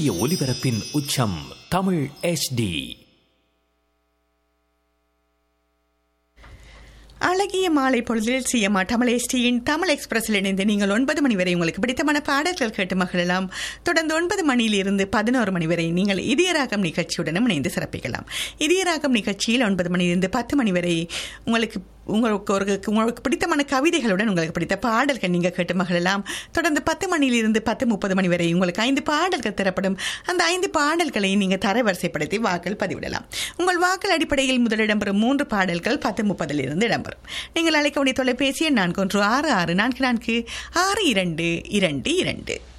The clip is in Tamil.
துல்லிய ஒலிபரப்பின் உச்சம் தமிழ் HD. அழகிய மாலை பொழுதில் சிஎம்ஆ தமிழ் எஸ்டியின் தமிழ் எக்ஸ்பிரஸில் இணைந்து நீங்கள் 9 மணி வரை உங்களுக்கு பிடித்தமான பாடல்கள் கேட்டு மகிழலாம். தொடர்ந்து 9 மணியிலிருந்து 11 மணி வரை நீங்கள் இதயராகம் நிகழ்ச்சியுடனும் இணைந்து சிறப்பிக்கலாம். இதயராகம் நிகழ்ச்சியில் 9 மணியிலிருந்து 10 மணி வரை உங்களுக்கு பிடித்தமான கவிதைகளுடன் உங்களுக்கு பிடித்த பாடல்கள் நீங்கள் கேட்டு மகிழலாம். தொடர்ந்து 10 மணியிலிருந்து 10:30 மணி வரை உங்களுக்கு 5 பாடல்கள் தரப்படும். அந்த 5 பாடல்களை நீங்கள் தரவரிசைப்படுத்தி வாக்கள் பதிவிடலாம். உங்கள் வாக்கள் அடிப்படையில் முதலிடம் பெறும் 3 பாடல்கள் 10:30 இடம்பெறும். நீங்கள் அழைக்க வேண்டிய தொலைபேசி எண் 4166446222.